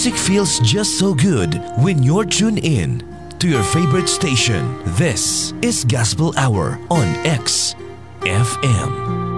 Music feels just so good when you're tuned in to your favorite station. This is Gospel Hour on X FM.